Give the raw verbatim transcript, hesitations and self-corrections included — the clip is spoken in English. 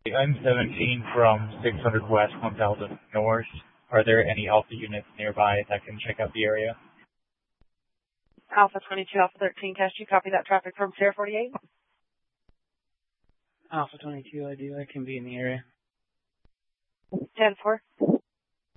I'm seventeen from six hundred West, one thousand North. Are there any Alpha units nearby that can check out the area? Alpha twenty-two, Alpha thirteen, Cash two, copy that traffic from Sierra forty-eight. Alpha twenty-two, I do. I can be in the area. ten four.